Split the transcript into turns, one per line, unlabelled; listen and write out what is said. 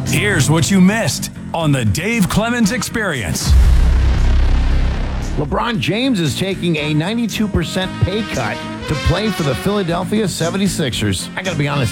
Here's what you missed on the Dave Clemens Experience.
LeBron James is taking a 92% pay cut to play for the Philadelphia 76ers. I got to be honest,